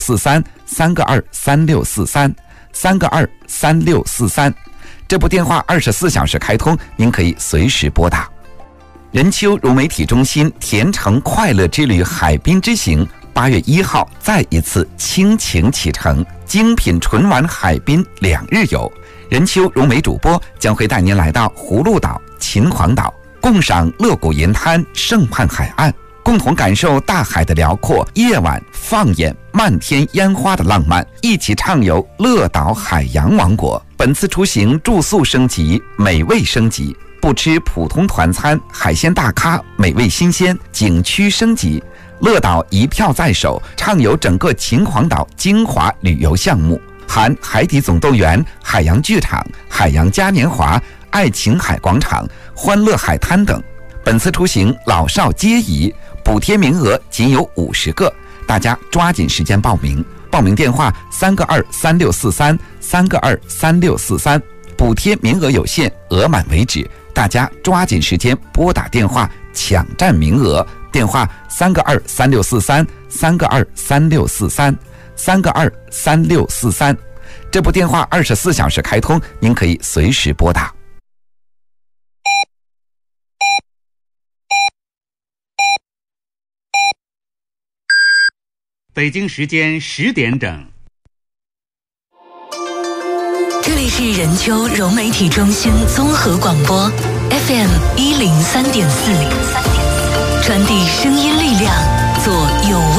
423643，3个23643，3个23643。这部电话24小时开通，您可以随时拨打。任丘融媒体中心甜橙快乐之旅海滨之行8月1号再一次倾情启程，精品纯玩海滨2日游。任丘融媒主播将会带您来到葫芦岛、秦皇岛，共赏乐谷银滩、盛畔海岸，共同感受大海的辽阔，夜晚放眼漫天烟花的浪漫，一起畅游乐岛海洋王国。本次出行住宿升级，美味升级，不吃普通团餐，海鲜大咖，美味新鲜，景区升级。乐岛一票在手，畅游整个秦皇岛精华旅游项目，含海底总动员、海洋剧场、海洋嘉年华、爱琴海广场、欢乐海滩等。本次出行老少皆宜，补贴名额仅有50个，大家抓紧时间报名。报名电话3个23643，3个23643，补贴名额有限，额满为止，大家抓紧时间拨打电话抢占名额。电话3个23643，3个23643，3个23643。这部电话24小时开通，您可以随时拨打。 北京时间10点整。 这里是任丘融媒体中心综合广播 FM 103.4，传递声音力量，做有温